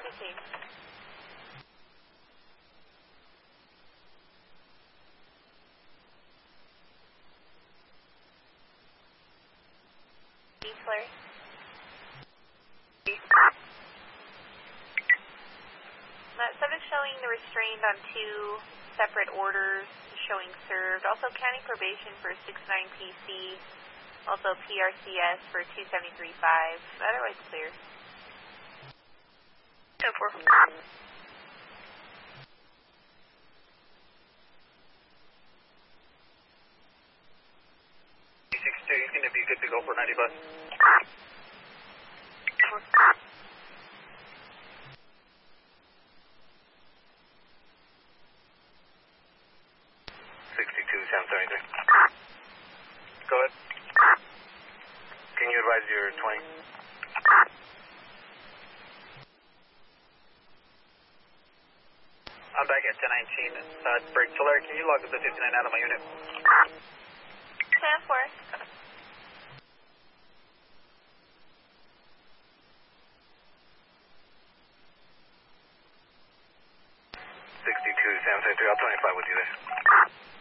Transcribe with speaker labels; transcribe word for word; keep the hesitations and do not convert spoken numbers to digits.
Speaker 1: communicate. East Larry. That subject showing the restrained on two separate orders showing served. Also county probation for six nine P C. Also P R C S for two seventy-three five. Otherwise clear. ten four.
Speaker 2: six two, he's going to be good to go for ninety bus. sixty-two, seven seventy-three. Go ahead. Can you advise your twenty? I'm back at ten nineteen. Uh, break. Tulare, can you log up the fifty-nine out of my unit?
Speaker 1: ten four.
Speaker 2: sixty-two, seven seventy-three. I'll twenty-five with you there.